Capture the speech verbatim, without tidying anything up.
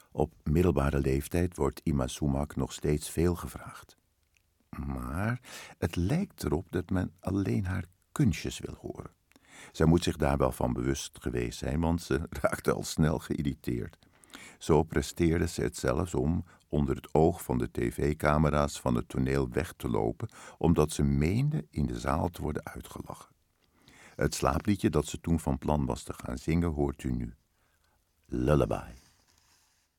Op middelbare leeftijd wordt Irma Sumac nog steeds veel gevraagd. Maar het lijkt erop dat men alleen haar kunstjes wil horen. Zij moet zich daar wel van bewust geweest zijn, want ze raakte al snel geïrriteerd. Zo presteerde ze het zelfs om onder het oog van de tv-camera's van het toneel weg te lopen, omdat ze meende in de zaal te worden uitgelachen. Het slaapliedje dat ze toen van plan was te gaan zingen hoort u nu. Lullaby.